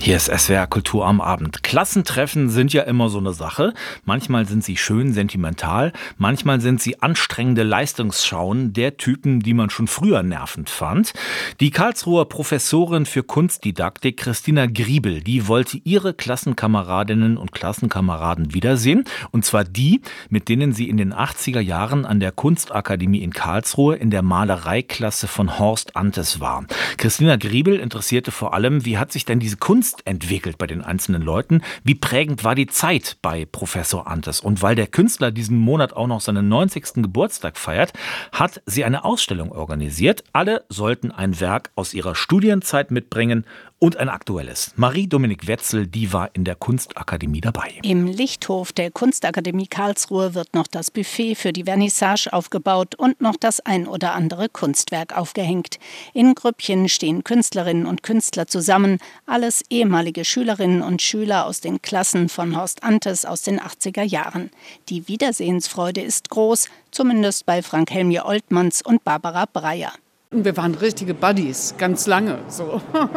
Hier ist SWR Kultur am Abend. Klassentreffen sind ja immer so eine Sache. Manchmal sind sie schön sentimental, manchmal sind sie anstrengende Leistungsschauen der Typen, die man schon früher nervend fand. Die Karlsruher Professorin für Kunstdidaktik Christina Griebel, die wollte ihre Klassenkameradinnen und Klassenkameraden wiedersehen. Und zwar die, mit denen sie in den 80er Jahren an der Kunstakademie in Karlsruhe in der Malereiklasse von Horst Antes war. Christina Griebel interessierte vor allem, wie hat sich denn diese Kunst entwickelt bei den einzelnen Leuten? Wie prägend war die Zeit bei Professor Antes? Und weil der Künstler diesen Monat auch noch seinen 90. Geburtstag feiert, hat sie eine Ausstellung organisiert. Alle sollten ein Werk aus ihrer Studienzeit mitbringen und ein aktuelles. Marie-Dominik Wetzel, die war in der Kunstakademie dabei. Im Lichthof der Kunstakademie Karlsruhe wird noch das Buffet für die Vernissage aufgebaut und noch das ein oder andere Kunstwerk aufgehängt. In Grüppchen stehen Künstlerinnen und Künstler zusammen, alles ehemalige Schülerinnen und Schüler aus den Klassen von Horst Antes aus den 80er Jahren. Die Wiedersehensfreude ist groß, zumindest bei Frank Helmje Oltmanns und Barbara Breyer. Wir waren richtige Buddies, ganz lange so.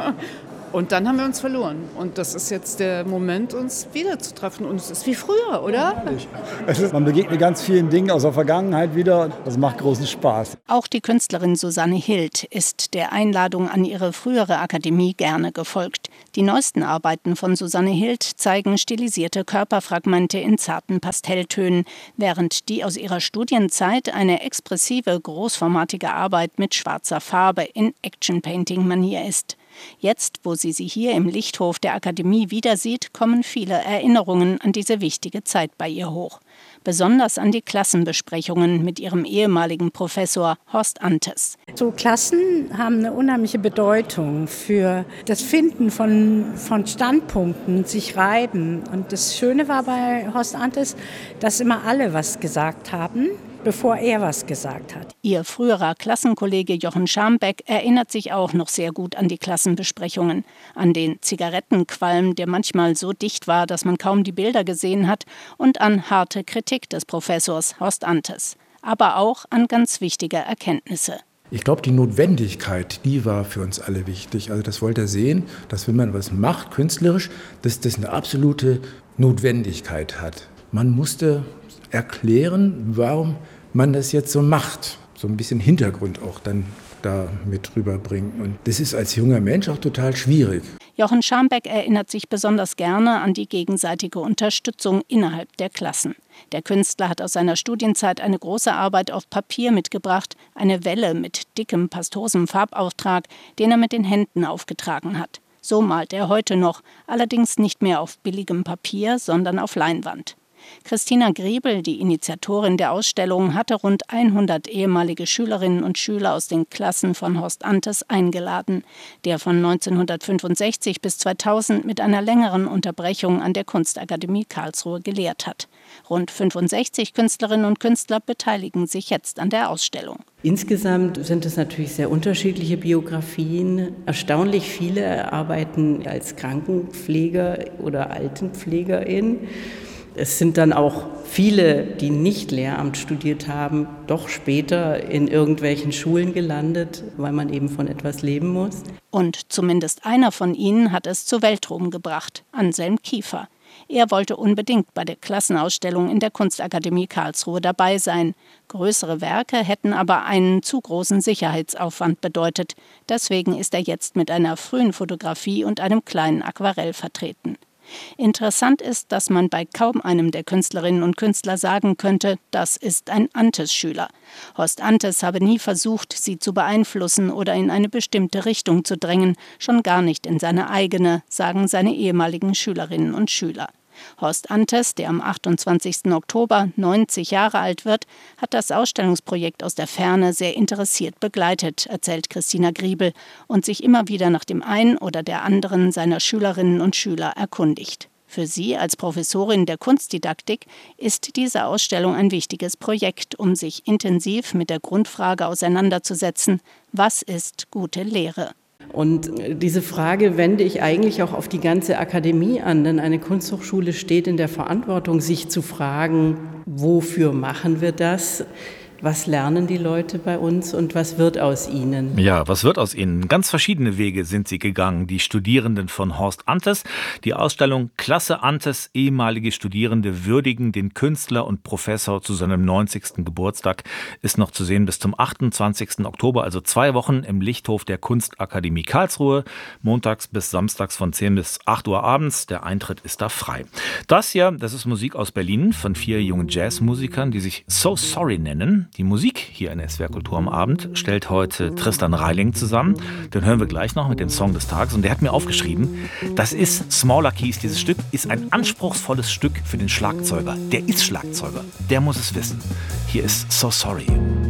Und dann haben wir uns verloren. Und das ist jetzt der Moment, uns wiederzutreffen. Und es ist wie früher, oder? Man begegnet ganz vielen Dingen aus der Vergangenheit wieder. Das macht großen Spaß. Auch die Künstlerin Susanne Hild ist der Einladung an ihre frühere Akademie gerne gefolgt. Die neuesten Arbeiten von Susanne Hild zeigen stilisierte Körperfragmente in zarten Pastelltönen, während die aus ihrer Studienzeit eine expressive, großformatige Arbeit mit schwarzer Farbe in Action-Painting-Manier ist. Jetzt, wo sie hier im Lichthof der Akademie wieder sieht, kommen viele Erinnerungen an diese wichtige Zeit bei ihr hoch. Besonders an die Klassenbesprechungen mit ihrem ehemaligen Professor Horst Antes. So Klassen haben eine unheimliche Bedeutung für das Finden von Standpunkten, sich reiben. Und das Schöne war bei Horst Antes, dass immer alle was gesagt haben, bevor er was gesagt hat. Ihr früherer Klassenkollege Jochen Schambeck erinnert sich auch noch sehr gut an die Klassenbesprechungen, an den Zigarettenqualm, der manchmal so dicht war, dass man kaum die Bilder gesehen hat, und an harte Kritik des Professors Horst Antes, aber auch an ganz wichtige Erkenntnisse. Ich glaube, die Notwendigkeit, die war für uns alle wichtig. Also das wollte er sehen, dass wenn man was macht, künstlerisch, dass das eine absolute Notwendigkeit hat. Man musste erklären, warum man das jetzt so macht. So ein bisschen Hintergrund auch dann da mit rüberbringen. Und das ist als junger Mensch auch total schwierig. Jochen Schambeck erinnert sich besonders gerne an die gegenseitige Unterstützung innerhalb der Klassen. Der Künstler hat aus seiner Studienzeit eine große Arbeit auf Papier mitgebracht, eine Welle mit dickem, pastosem Farbauftrag, den er mit den Händen aufgetragen hat. So malt er heute noch, allerdings nicht mehr auf billigem Papier, sondern auf Leinwand. Christina Griebel, die Initiatorin der Ausstellung, hatte rund 100 ehemalige Schülerinnen und Schüler aus den Klassen von Horst Antes eingeladen, der von 1965 bis 2000 mit einer längeren Unterbrechung an der Kunstakademie Karlsruhe gelehrt hat. Rund 65 Künstlerinnen und Künstler beteiligen sich jetzt an der Ausstellung. Insgesamt sind es natürlich sehr unterschiedliche Biografien. Erstaunlich viele arbeiten als Krankenpfleger oder Altenpflegerin. Es sind dann auch viele, die nicht Lehramt studiert haben, doch später in irgendwelchen Schulen gelandet, weil man eben von etwas leben muss. Und zumindest einer von ihnen hat es zu Weltruhm gebracht, Anselm Kiefer. Er wollte unbedingt bei der Klassenausstellung in der Kunstakademie Karlsruhe dabei sein. Größere Werke hätten aber einen zu großen Sicherheitsaufwand bedeutet. Deswegen ist er jetzt mit einer frühen Fotografie und einem kleinen Aquarell vertreten. Interessant ist, dass man bei kaum einem der Künstlerinnen und Künstler sagen könnte, das ist ein Antes-Schüler. Horst Antes habe nie versucht, sie zu beeinflussen oder in eine bestimmte Richtung zu drängen, schon gar nicht in seine eigene, sagen seine ehemaligen Schülerinnen und Schüler. Horst Antes, der am 28. Oktober 90 Jahre alt wird, hat das Ausstellungsprojekt aus der Ferne sehr interessiert begleitet, erzählt Christina Griebel, und sich immer wieder nach dem einen oder der anderen seiner Schülerinnen und Schüler erkundigt. Für sie als Professorin der Kunstdidaktik ist diese Ausstellung ein wichtiges Projekt, um sich intensiv mit der Grundfrage auseinanderzusetzen: Was ist gute Lehre? Und diese Frage wende ich eigentlich auch auf die ganze Akademie an, denn eine Kunsthochschule steht in der Verantwortung, sich zu fragen, wofür machen wir das? was lernen die Leute bei uns und was wird aus ihnen? Ja, was wird aus ihnen? Ganz verschiedene Wege sind sie gegangen, die Studierenden von Horst Antes. Die Ausstellung Klasse Antes, ehemalige Studierende würdigen den Künstler und Professor zu seinem 90. Geburtstag, ist noch zu sehen bis zum 28. Oktober, also 2 Wochen im Lichthof der Kunstakademie Karlsruhe, montags bis samstags von 10 bis 8 Uhr abends. Der Eintritt ist da frei. Das hier, das ist Musik aus Berlin von 4 jungen Jazzmusikern, die sich So Sorry nennen. Die Musik hier in SWR Kultur am Abend stellt heute Tristan Reiling zusammen. Den hören wir gleich noch mit dem Song des Tages. Und der hat mir aufgeschrieben, das ist Smaller Keys. Dieses Stück ist ein anspruchsvolles Stück für den Schlagzeuger. Der ist Schlagzeuger. Der muss es wissen. Hier ist So Sorry.